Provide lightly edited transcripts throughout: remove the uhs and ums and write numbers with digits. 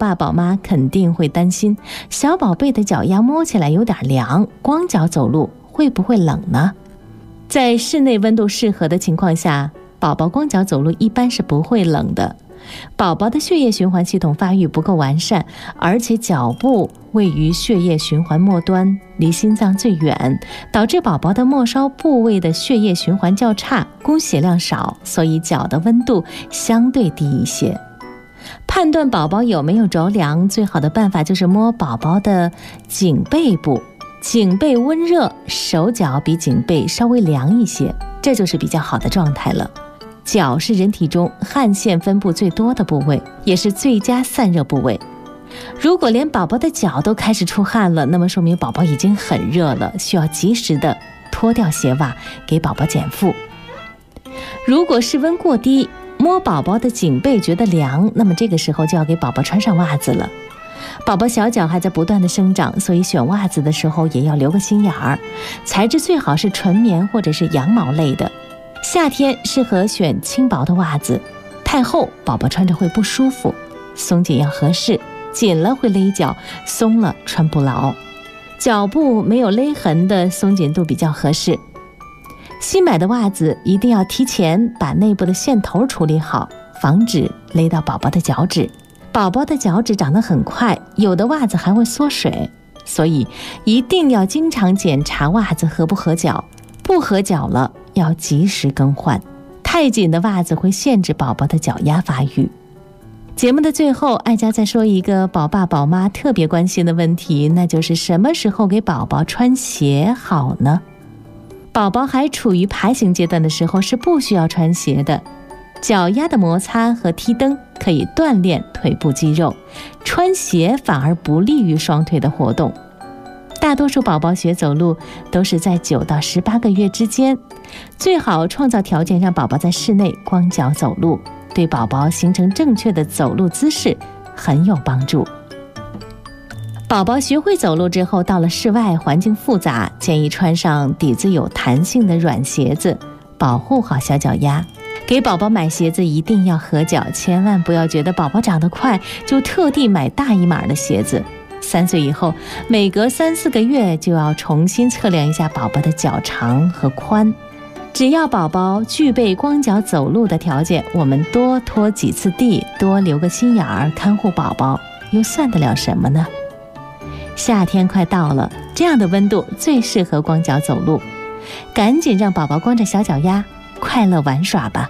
爸宝妈肯定会担心，小宝贝的脚丫摸起来有点凉，光脚走路会不会冷呢？在室内温度适合的情况下，宝宝光脚走路一般是不会冷的。宝宝的血液循环系统发育不够完善，而且脚部位于血液循环末端，离心脏最远，导致宝宝的末梢部位的血液循环较差，供血量少，所以脚的温度相对低一些。判断宝宝有没有着凉，最好的办法就是摸宝宝的颈背部，颈背温热，手脚比颈背稍微凉一些，这就是比较好的状态了。脚是人体中汗腺分布最多的部位，也是最佳散热部位。如果连宝宝的脚都开始出汗了，那么说明宝宝已经很热了，需要及时的脱掉鞋袜，给宝宝减负。如果室温过低，摸宝宝的颈背觉得凉，那么这个时候就要给宝宝穿上袜子了。宝宝小脚还在不断的生长，所以选袜子的时候也要留个心眼儿，材质最好是纯棉或者是羊毛类的。夏天适合选轻薄的袜子，太厚宝宝穿着会不舒服，松紧要合适，紧了会勒脚，松了穿不牢。脚部没有勒痕的松紧度比较合适。新买的袜子一定要提前把内部的线头处理好，防止勒到宝宝的脚趾。宝宝的脚趾长得很快，有的袜子还会缩水，所以一定要经常检查袜子合不合脚，不合脚了要及时更换。太紧的袜子会限制宝宝的脚丫发育。节目的最后，艾佳再说一个宝爸宝妈特别关心的问题，那就是什么时候给宝宝穿鞋好呢？宝宝还处于爬行阶段的时候是不需要穿鞋的，脚丫的摩擦和踢蹬可以锻炼腿部肌肉，穿鞋反而不利于双腿的活动。大多数宝宝学走路都是在9到18个月之间，最好创造条件让宝宝在室内光脚走路，对宝宝形成正确的走路姿势很有帮助。宝宝学会走路之后，到了室外环境复杂，建议穿上底子有弹性的软鞋子，保护好小脚丫。给宝宝买鞋子一定要合脚，千万不要觉得宝宝长得快就特地买大一码的鞋子。3岁以后，每隔3、4个月就要重新测量一下宝宝的脚长和宽。只要宝宝具备光脚走路的条件，我们多拖几次地，多留个心眼儿，看护宝宝又算得了什么呢？夏天快到了，这样的温度最适合光脚走路，赶紧让宝宝光着小脚丫快乐玩耍吧。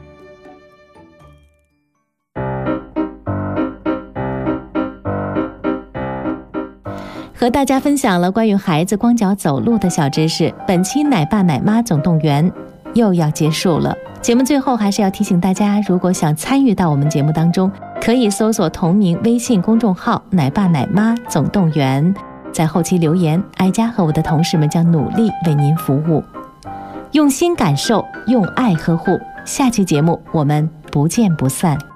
和大家分享了关于孩子光脚走路的小知识，本期奶爸奶妈总动员又要结束了。节目最后还是要提醒大家，如果想参与到我们节目当中，可以搜索同名微信公众号奶爸奶妈总动员，在后期留言，艾佳和我的同事们将努力为您服务，用心感受，用爱呵护。下期节目我们不见不散。